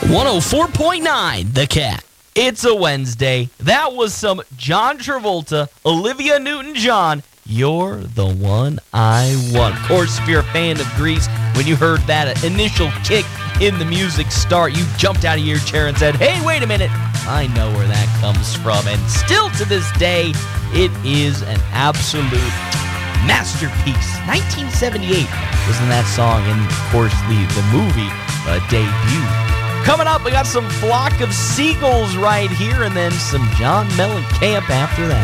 104.9 The Cat. It's a Wednesday. That was some John Travolta, Olivia Newton-John. You're the one I want. Of course, if you're a fan of Grease, when you heard that initial kick in the music start, you jumped out of your chair and said, hey, wait a minute, I know where that comes from. And still to this day, it is an absolute masterpiece. 1978 was in that song, and of course, the movie debut. Coming up, we got some Flock of Seagulls right here, and then some John Mellencamp after that.